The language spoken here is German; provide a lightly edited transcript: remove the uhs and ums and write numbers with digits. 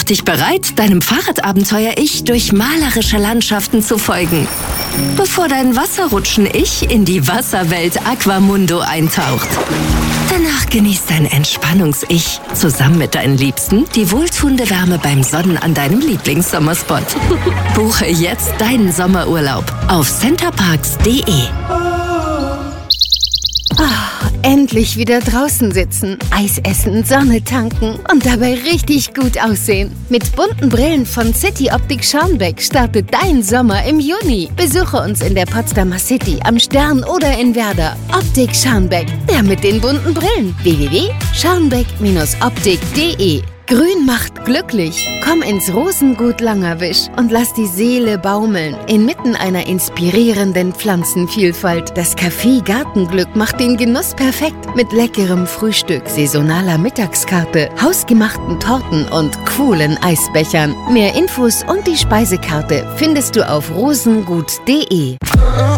dich bereit, deinem Fahrradabenteuer-Ich durch malerische Landschaften zu folgen, bevor dein Wasserrutschen-Ich in die Wasserwelt Aquamundo eintaucht. Danach genießt dein Entspannungs-Ich zusammen mit deinen Liebsten die wohltuende Wärme beim Sonnen an deinem Lieblingssommerspot. Buche jetzt deinen Sommerurlaub auf centerparks.de. Endlich wieder draußen sitzen, Eis essen, Sonne tanken und dabei richtig gut aussehen. Mit bunten Brillen von City Optik Scharnbeck startet dein Sommer im Juni. Besuche uns in der Potsdamer City, am Stern oder in Werder. Optik Scharnbeck, der mit den bunten Brillen. www.scharnbeck-optik.de. Grün macht glücklich. Komm ins Rosengut Langerwisch und lass die Seele baumeln. Inmitten einer inspirierenden Pflanzenvielfalt. Das Café Gartenglück macht den Genuss perfekt. Mit leckerem Frühstück, saisonaler Mittagskarte, hausgemachten Torten und coolen Eisbechern. Mehr Infos und die Speisekarte findest du auf rosengut.de.